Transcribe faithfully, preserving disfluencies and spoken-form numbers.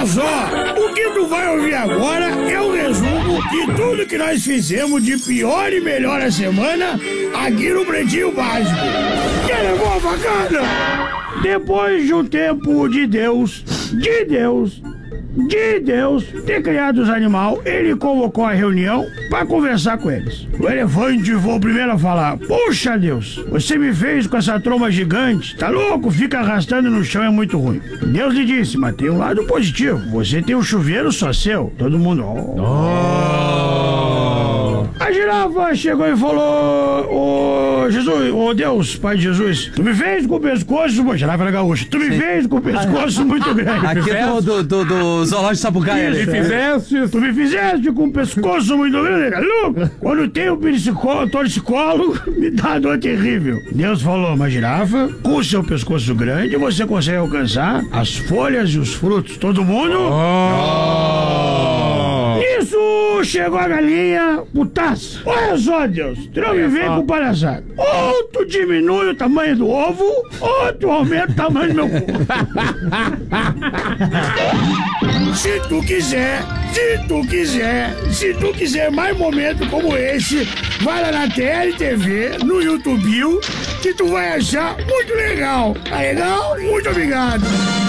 Olha só, o que tu vai ouvir agora é um resumo de tudo que nós fizemos de pior e melhor a semana aqui no Pretinho Básico. Quem levou a facada? Depois de um tempo de Deus, de Deus, de Deus ter criado os animais, ele convocou a reunião para conversar com eles. O elefante foi o primeiro a falar: puxa Deus, você me fez com essa tromba gigante, tá louco? Fica arrastando no chão, é muito ruim. Deus lhe disse: mas tem um lado positivo, você tem um chuveiro só seu. Todo mundo... Oh. Oh. A girafa chegou e falou: ô Jesus, ô Deus, Pai de Jesus, tu me fez com o pescoço... Pô, girafa era gaúcha. Tu me Sim. fez com o pescoço muito grande. Aqui é do, do, do, do zoológico Sapucaia. Tu me fizeste, tu me fizeste com um pescoço muito grande, louco. Quando tem o torcicolo, me dá dor terrível. Deus falou: mas girafa, com o seu pescoço grande, você consegue alcançar as folhas e os frutos. Todo mundo? Oh. Isso chegou a galinha, putaça. Olha só, Deus, tu não me vem com palhaçada. Ou tu diminui o tamanho do ovo, ou tu aumenta o tamanho do meu cu. Se tu quiser, se tu quiser, se tu quiser mais momentos como esse, vai lá na T L T V, no YouTube, que tu vai achar muito legal. Tá legal? Muito obrigado.